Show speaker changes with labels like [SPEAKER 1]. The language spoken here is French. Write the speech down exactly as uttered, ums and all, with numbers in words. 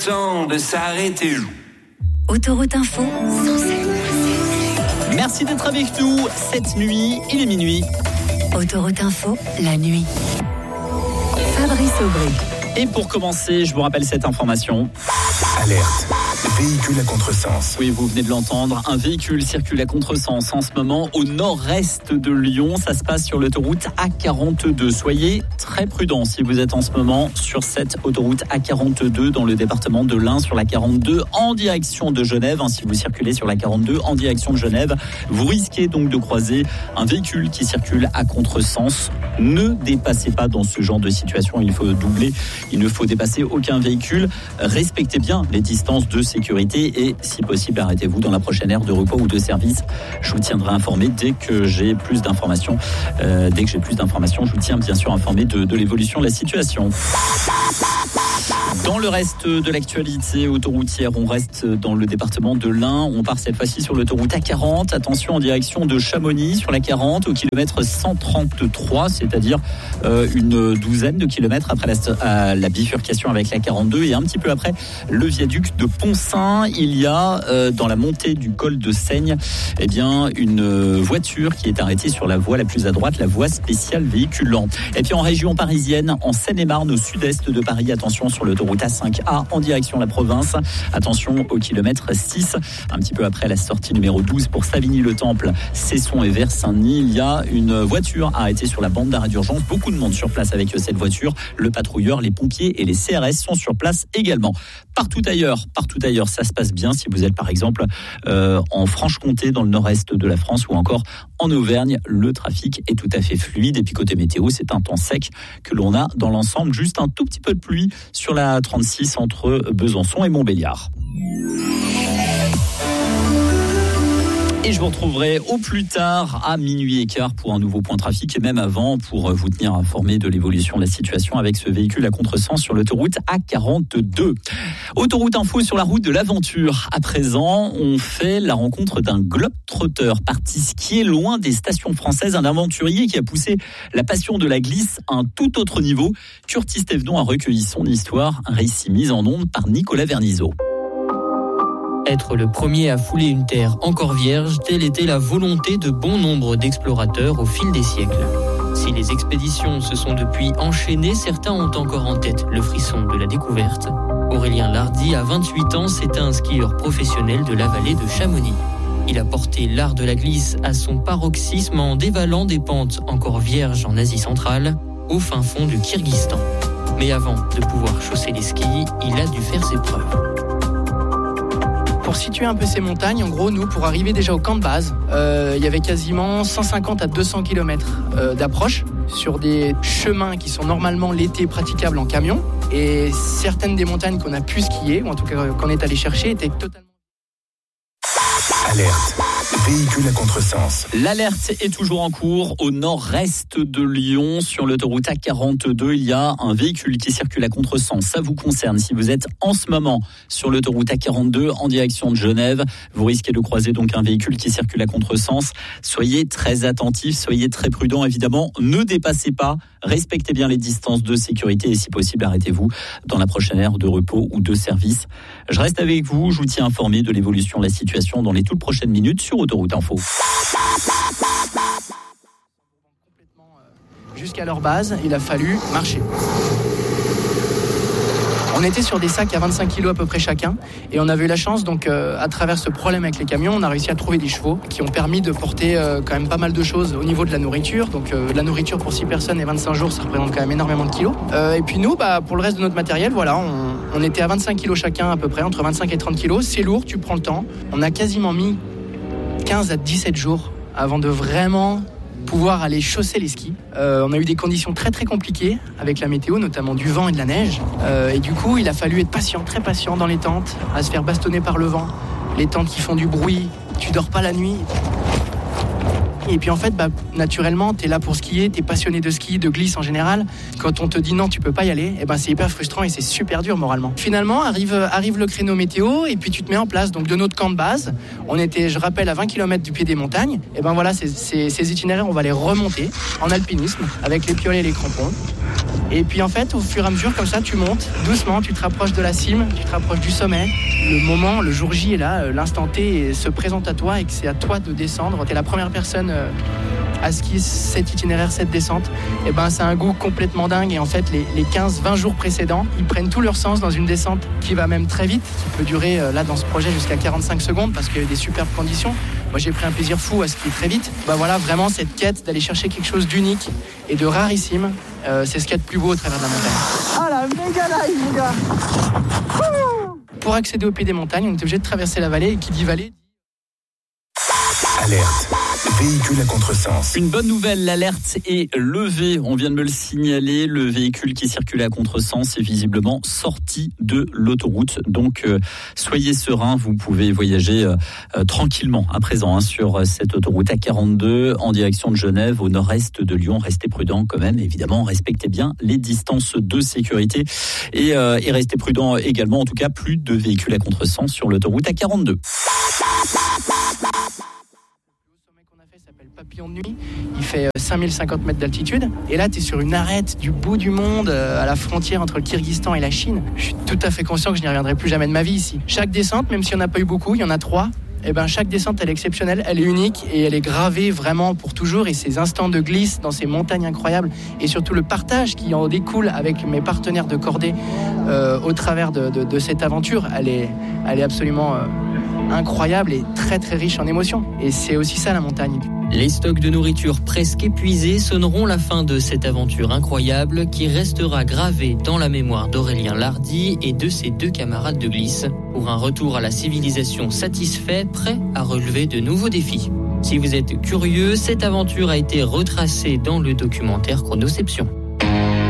[SPEAKER 1] De s'arrêter.
[SPEAKER 2] Autoroute Info, cent sept.
[SPEAKER 3] Merci d'être avec nous cette nuit, il est minuit.
[SPEAKER 2] Autoroute Info, la nuit. Fabrice Aubry.
[SPEAKER 3] Et pour commencer, je vous rappelle cette information.
[SPEAKER 4] Alerte. Véhicule à contresens.
[SPEAKER 3] Oui, vous venez de l'entendre, un véhicule circule à contresens en ce moment au nord-est de Lyon. Ça se passe sur l'autoroute A quarante-deux. Soyez très prudents si vous êtes en ce moment sur cette autoroute A quarante-deux dans le département de l'Ain, sur la quarante-deux en direction de Genève. Si vous circulez sur la quarante-deux en direction de Genève, vous risquez donc de croiser un véhicule qui circule à contresens. Ne dépassez pas dans ce genre de situation, il faut doubler, il ne faut dépasser aucun véhicule. Respectez bien les distances de sécurité et si possible arrêtez-vous dans la prochaine aire de repos ou de service. Je vous tiendrai informé dès que j'ai plus d'informations. Euh, dès que j'ai plus d'informations, je vous tiens bien sûr informé de, de l'évolution de la situation. Dans le reste de l'actualité autoroutière, on reste dans le département de l'Ain. On part cette fois-ci sur l'autoroute A quarante. Attention en direction de Chamonix sur la quarante au kilomètre cent trente-trois, c'est-à-dire euh, une douzaine de kilomètres après la, euh, la bifurcation avec la quarante-deux et un petit peu après le viaduc de Poncin. Il y a euh, dans la montée du col de Seigne, eh bien une voiture qui est arrêtée sur la voie la plus à droite, la voie spéciale véhiculant. Et puis en région parisienne, en Seine-et-Marne, au sud-est de Paris, attention sur l'autoroute A cinq A en direction de la province. Attention au kilomètre six, un petit peu après la sortie numéro douze pour Savigny-le-Temple, Cesson et Vers-Saint-Denis. Il y a une voiture arrêtée sur la bande d'arrêt d'urgence. Beaucoup de monde sur place avec cette voiture. Le patrouilleur, les pompiers et les C R S sont sur place également. Partout ailleurs, partout ailleurs, ça se passe bien si vous êtes par exemple euh, en Franche-Comté, dans le nord-est de la France ou encore en Auvergne. Le trafic est tout à fait fluide. Et puis côté météo, c'est un temps sec que l'on a dans l'ensemble. Juste un tout petit peu de pluie sur la trente-six entre Besançon et Montbéliard. Et je vous retrouverai au plus tard à minuit et quart pour un nouveau point trafic et même avant pour vous tenir informé de l'évolution de la situation avec ce véhicule à contresens sur l'autoroute A quarante-deux. Autoroute info sur la route de l'aventure. À présent, on fait la rencontre d'un globe-trotteur parti skier loin des stations françaises, un aventurier qui a poussé la passion de la glisse à un tout autre niveau. Curtis Thévenon a recueilli son histoire, un récit mis en ondes par Nicolas Vernizeau.
[SPEAKER 5] Être le premier à fouler une terre encore vierge, telle était la volonté de bon nombre d'explorateurs au fil des siècles. Si les expéditions se sont depuis enchaînées, certains ont encore en tête le frisson de la découverte. Aurélien Lardy, à vingt-huit ans, c'est un skieur professionnel de la vallée de Chamonix. Il a porté l'art de la glisse à son paroxysme en dévalant des pentes encore vierges en Asie centrale, au fin fond du Kyrgyzstan. Mais avant de pouvoir chausser les skis, il a dû faire ses preuves.
[SPEAKER 6] Pour situer un peu ces montagnes, en gros, nous, pour arriver déjà au camp de base, euh, il y avait quasiment cent cinquante à deux cents kilomètres euh, d'approche sur des chemins qui sont normalement l'été praticables en camion. Et certaines des montagnes qu'on a pu skier, ou en tout cas qu'on est allé chercher, étaient totalement...
[SPEAKER 4] Alerte. Véhicule à contresens.
[SPEAKER 3] L'alerte est toujours en cours au nord-est de Lyon. Sur l'autoroute A quarante-deux, il y a un véhicule qui circule à contresens. Ça vous concerne. Si vous êtes en ce moment sur l'autoroute A quarante-deux en direction de Genève, vous risquez de croiser donc un véhicule qui circule à contresens. Soyez très attentifs, soyez très prudents. Évidemment, ne dépassez pas, respectez bien les distances de sécurité et si possible, arrêtez-vous dans la prochaine aire de repos ou de service. Je reste avec vous, je vous tiens informé de l'évolution de la situation dans les toutes prochaines minutes sur Autoroute Info.
[SPEAKER 6] Jusqu'à leur base, il a fallu marcher. On était sur des sacs à vingt-cinq kilos à peu près chacun et on avait eu la chance, donc euh, à travers ce problème avec les camions, on a réussi à trouver des chevaux qui ont permis de porter euh, quand même pas mal de choses au niveau de la nourriture. Donc euh, la nourriture pour six personnes et vingt-cinq jours, ça représente quand même énormément de kilos. Euh, et puis nous, bah, pour le reste de notre matériel, voilà, on, on était à vingt-cinq kilos chacun à peu près, entre vingt-cinq et trente kilos. C'est lourd, tu prends le temps. On a quasiment mis quinze à dix-sept jours avant de vraiment pouvoir aller chausser les skis. Euh, on a eu des conditions très très compliquées avec la météo, notamment du vent et de la neige. Euh, et du coup, il a fallu être patient, très patient dans les tentes, à se faire bastonner par le vent. Les tentes qui font du bruit, tu dors pas la nuit. Et puis en fait, bah, naturellement, t'es là pour skier, t'es passionné de ski, de glisse en général. Quand on te dit non, tu peux pas y aller, et ben c'est hyper frustrant et c'est super dur moralement. Finalement, arrive, arrive le créneau météo et puis tu te mets en place. Donc de notre camp de base, on était, je rappelle, à vingt kilomètres du pied des montagnes. Et ben voilà, ces, ces, ces itinéraires, on va les remonter en alpinisme avec les piolets et les crampons. Et puis en fait, au fur et à mesure, comme ça, tu montes doucement, tu te rapproches de la cime, tu te rapproches du sommet. Le moment, le jour J est là, l'instant T se présente à toi et que c'est à toi de descendre. Tu es la première personne à skier cet itinéraire, cette descente. Et ben, c'est un goût complètement dingue. Et en fait, les, les quinze vingt jours précédents, ils prennent tout leur sens dans une descente qui va même très vite, qui peut durer là dans ce projet jusqu'à quarante-cinq secondes parce qu'il y a des superbes conditions. Moi, j'ai pris un plaisir fou à skier très vite. Bah voilà, vraiment cette quête d'aller chercher quelque chose d'unique et de rarissime, euh, c'est ce qu'il y a de plus beau au travers de la montagne.
[SPEAKER 1] Ah la méga live, mon gars.
[SPEAKER 6] Pour accéder au pied des montagnes, on est obligé de traverser la vallée. Et qui dit vallée...
[SPEAKER 4] Alerte. Véhicule à contresens.
[SPEAKER 3] Une bonne nouvelle, l'alerte est levée. On vient de me le signaler. Le véhicule qui circulait à contresens est visiblement sorti de l'autoroute. Donc, euh, soyez sereins. Vous pouvez voyager euh, euh, tranquillement à présent hein, sur cette autoroute A quarante-deux en direction de Genève, au nord-est de Lyon. Restez prudents quand même. Évidemment, respectez bien les distances de sécurité et, euh, et restez prudents également. En tout cas, plus de véhicules à contresens sur l'autoroute A quarante-deux.
[SPEAKER 6] Papillon de nuit, il fait cinq mille cinquante mètres d'altitude et là tu es sur une arête du bout du monde à la frontière entre le Kyrgyzstan et la Chine. Je suis tout à fait conscient que je n'y reviendrai plus jamais de ma vie ici. Chaque descente, même s'il n'y en a pas eu beaucoup, il y en a trois, et ben chaque descente elle est exceptionnelle, elle est unique et elle est gravée vraiment pour toujours. Et ces instants de glisse dans ces montagnes incroyables et surtout le partage qui en découle avec mes partenaires de cordée euh, au travers de, de, de cette aventure, elle est, elle est absolument euh, incroyable et très très riche en émotions. Et c'est aussi ça la montagne.
[SPEAKER 5] Les stocks de nourriture presque épuisés sonneront la fin de cette aventure incroyable qui restera gravée dans la mémoire d'Aurélien Lardy et de ses deux camarades de glisse pour un retour à la civilisation satisfait, prêt à relever de nouveaux défis. Si vous êtes curieux, cette aventure a été retracée dans le documentaire Chronoception.